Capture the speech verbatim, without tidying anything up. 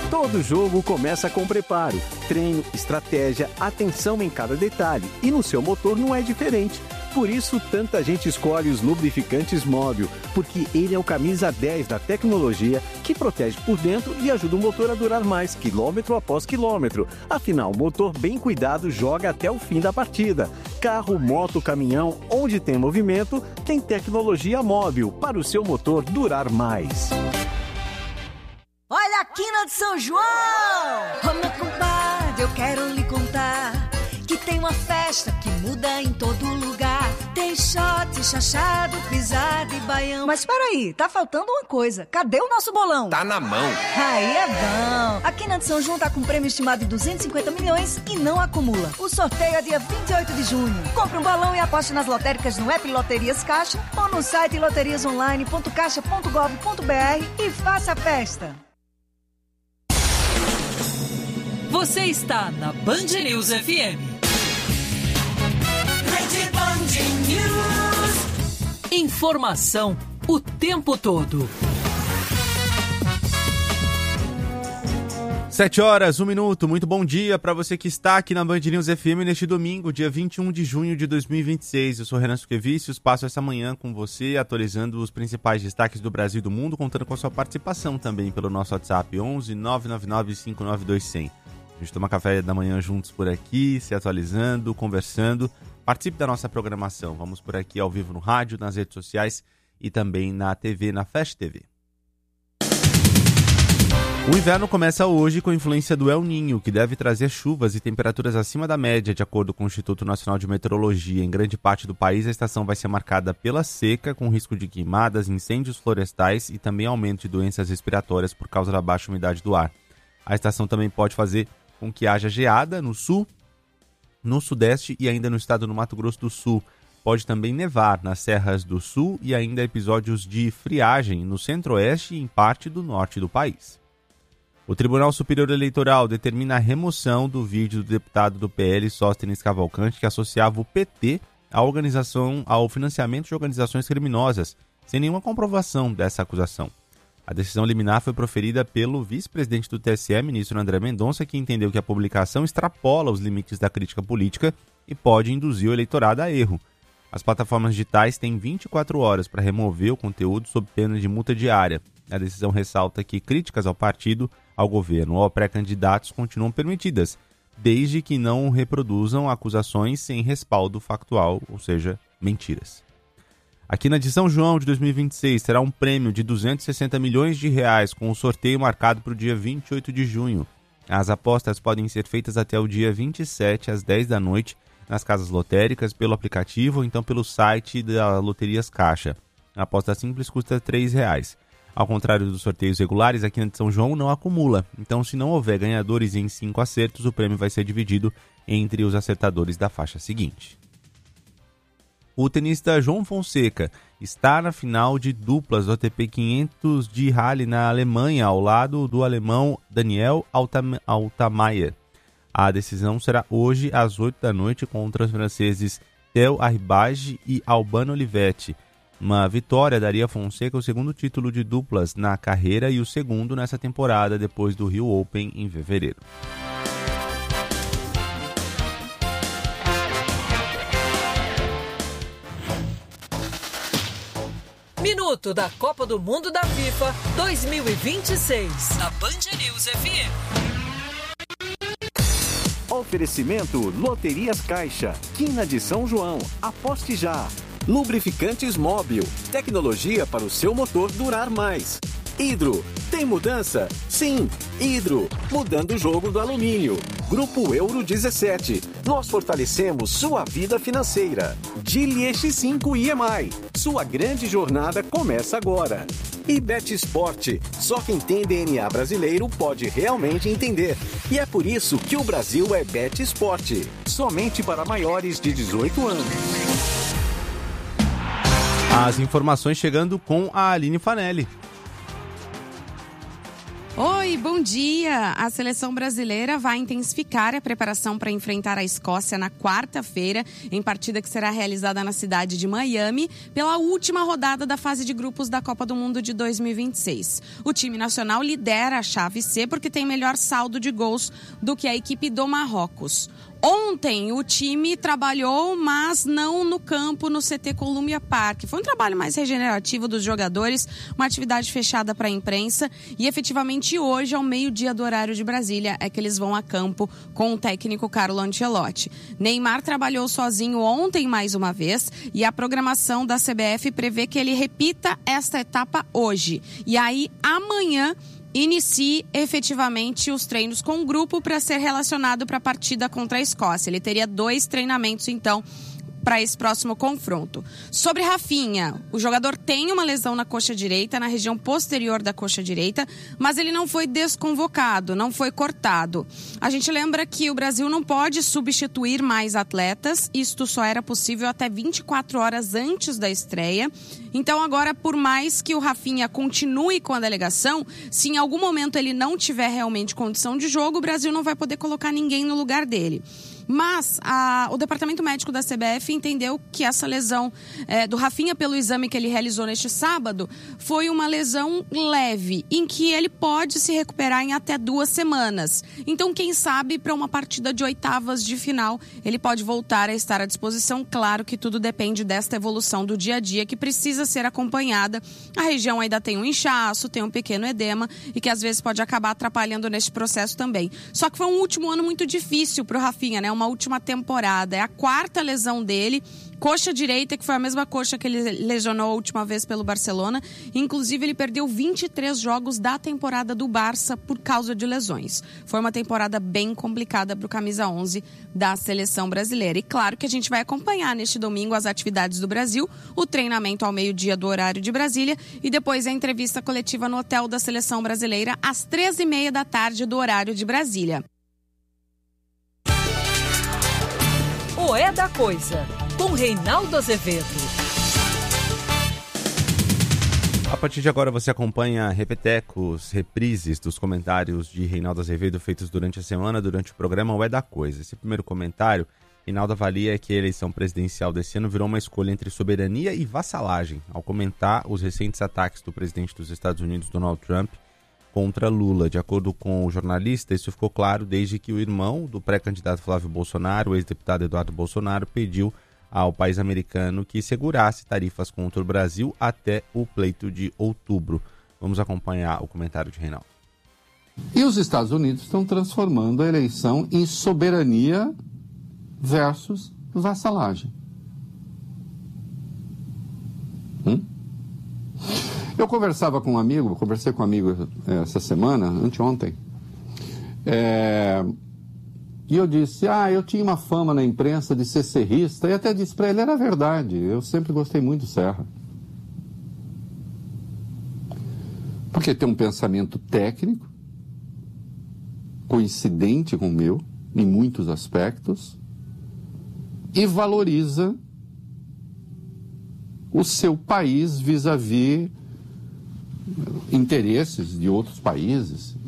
Todo jogo começa com preparo, treino, estratégia, atenção em cada detalhe. E no seu motor não é diferente. Por isso, tanta gente escolhe os lubrificantes Móbil, porque ele é o camisa dez da tecnologia que protege por dentro e ajuda o motor a durar mais, quilômetro após quilômetro. Afinal, o motor bem cuidado joga até o fim da partida. Carro, moto, caminhão, onde tem movimento, tem tecnologia Móbil para o seu motor durar mais. Olha a quina de São João! Ô meu compadre, eu quero lhe contar que tem uma festa que muda em todo lugar. Tem shot, chachado, pisada e baião. Mas peraí, tá faltando uma coisa. Cadê o nosso bolão? Tá na mão. Aí é bom. A Quina de São João tá com um prêmio estimado de duzentos e cinquenta milhões e não acumula. O sorteio é dia vinte e oito de junho. Compre um bolão e aposte nas lotéricas no app Loterias Caixa ou no site loterias online ponto caixa ponto gov ponto br e faça a festa. Você está na Band News F M. Rede Band News. Informação o tempo todo. Sete horas, um minuto. Muito bom dia para você que está aqui na Band News F M neste domingo, dia vinte e um de junho de dois mil e vinte e seis. Eu sou Renan Suquevicius, passo essa manhã com você, atualizando os principais destaques do Brasil e do mundo, contando com a sua participação também pelo nosso WhatsApp onze nove nove nove cinco nove dois zero zero. A gente toma café da manhã juntos por aqui, se atualizando, conversando. Participe da nossa programação. Vamos por aqui ao vivo no rádio, nas redes sociais e também na T V, na Fast T V. O inverno começa hoje com a influência do El Niño, que deve trazer chuvas e temperaturas acima da média, de acordo com o Instituto Nacional de Meteorologia. Em grande parte do país, a estação vai ser marcada pela seca, com risco de queimadas, incêndios florestais e também aumento de doenças respiratórias por causa da baixa umidade do ar. A estação também pode fazer com que haja geada no sul, no sudeste e ainda no estado do Mato Grosso do Sul. Pode também nevar nas serras do sul e ainda episódios de friagem no centro-oeste e em parte do norte do país. O Tribunal Superior Eleitoral determina a remoção do vídeo do deputado do P L, Sóstenes Cavalcante, que associava o P T à organização, ao financiamento de organizações criminosas, sem nenhuma comprovação dessa acusação. A decisão liminar foi proferida pelo vice-presidente do T S E, ministro André Mendonça, que entendeu que a publicação extrapola os limites da crítica política e pode induzir o eleitorado a erro. As plataformas digitais têm vinte e quatro horas para remover o conteúdo sob pena de multa diária. A decisão ressalta que críticas ao partido, ao governo ou a pré-candidatos continuam permitidas, desde que não reproduzam acusações sem respaldo factual, ou seja, mentiras. Aqui na de São João de dois mil e vinte e seis terá um prêmio de duzentos e sessenta milhões de reais com o sorteio marcado para o dia vinte e oito de junho. As apostas podem ser feitas até o dia vinte e sete às dez da noite nas casas lotéricas, pelo aplicativo ou então pelo site da Loterias Caixa. A aposta simples custa três reais. Ao contrário dos sorteios regulares, aqui na de São João não acumula. Então, se não houver ganhadores em cinco acertos, o prêmio vai ser dividido entre os acertadores da faixa seguinte. O tenista João Fonseca está na final de duplas do A T P quinhentos de Rally na Alemanha, ao lado do alemão Daniel Altam- Altmaier. A decisão será hoje às oito da noite contra os franceses Theo Arribage e Albano Olivetti. Uma vitória daria a Fonseca o segundo título de duplas na carreira e o segundo nessa temporada, depois do Rio Open em fevereiro. Minuto da Copa do Mundo da FIFA dois mil e vinte e seis, na Band News F M. Oferecimento Loterias Caixa, Quina de São João, aposte já. Lubrificantes Móbil, tecnologia para o seu motor durar mais. Hidro, tem mudança? Sim, Hidro, mudando o jogo do alumínio. Grupo Euro dezessete, nós fortalecemos sua vida financeira. Geely E X cinco I M I, sua grande jornada começa agora. E Bet Sport, só quem tem D N A brasileiro pode realmente entender. E é por isso que o Brasil é Bet Sport, somente para maiores de dezoito anos. As informações chegando com a Aline Fanelli. Oi, bom dia! A seleção brasileira vai intensificar a preparação para enfrentar a Escócia na quarta-feira, em partida que será realizada na cidade de Miami, pela última rodada da fase de grupos da Copa do Mundo de dois mil e vinte e seis. O time nacional lidera a chave C porque tem melhor saldo de gols do que a equipe do Marrocos. Ontem o time trabalhou, mas não no campo, no C T Columbia Park. Foi um trabalho mais regenerativo dos jogadores, uma atividade fechada para a imprensa e efetivamente hoje, ao meio-dia do horário de Brasília, é que eles vão a campo com o técnico Carlo Ancelotti. Neymar trabalhou sozinho ontem mais uma vez e a programação da C B F prevê que ele repita esta etapa hoje. E aí, amanhã, inicie efetivamente os treinos com o grupo para ser relacionado para a partida contra a Escócia. Ele teria dois treinamentos, então, para esse próximo confronto. Sobre Rafinha, o jogador tem uma lesão na coxa direita, na região posterior da coxa direita, mas ele não foi desconvocado, não foi cortado. A gente lembra que o Brasil não pode substituir mais atletas, isto só era possível até vinte e quatro horas antes da estreia. Então agora, por mais que o Rafinha continue com a delegação, se em algum momento ele não tiver realmente condição de jogo, o Brasil não vai poder colocar ninguém no lugar dele. Mas a, o departamento médico da C B F entendeu que essa lesão é, do Rafinha, pelo exame que ele realizou neste sábado, foi uma lesão leve, em que ele pode se recuperar em até duas semanas. Então, quem sabe, para uma partida de oitavas de final, ele pode voltar a estar à disposição. Claro que tudo depende desta evolução do dia a dia, que precisa ser acompanhada. A região ainda tem um inchaço, tem um pequeno edema, e que às vezes pode acabar atrapalhando neste processo também. Só que foi um último ano muito difícil para o Rafinha, né? Uma última temporada. É a quarta lesão dele, coxa direita, que foi a mesma coxa que ele lesionou a última vez pelo Barcelona. Inclusive, ele perdeu vinte e três jogos da temporada do Barça por causa de lesões. Foi uma temporada bem complicada para o camisa onze da seleção brasileira. E claro que a gente vai acompanhar neste domingo as atividades do Brasil, o treinamento ao meio-dia do horário de Brasília e depois a entrevista coletiva no hotel da seleção brasileira às treze e meia da tarde do horário de Brasília. O É da Coisa, com Reinaldo Azevedo. A partir de agora você acompanha repetecos, reprises dos comentários de Reinaldo Azevedo feitos durante a semana, durante o programa O É da Coisa. Esse primeiro comentário, Reinaldo avalia que a eleição presidencial desse ano virou uma escolha entre soberania e vassalagem, ao comentar os recentes ataques do presidente dos Estados Unidos, Donald Trump, contra Lula. De acordo com o jornalista, isso ficou claro desde que o irmão do pré-candidato Flávio Bolsonaro, o ex-deputado Eduardo Bolsonaro, pediu ao país americano que segurasse tarifas contra o Brasil até o pleito de outubro. Vamos acompanhar o comentário de Reinaldo. E os Estados Unidos estão transformando a eleição em soberania versus vassalagem. Hum? Eu conversava com um amigo, conversei com um amigo essa semana, anteontem, é, e eu disse, ah, eu tinha uma fama na imprensa de ser serrista, e até disse para ele, era verdade, eu sempre gostei muito do Serra. Porque tem um pensamento técnico, coincidente com o meu, em muitos aspectos, e valoriza o seu país vis-à-vis interesses de outros países.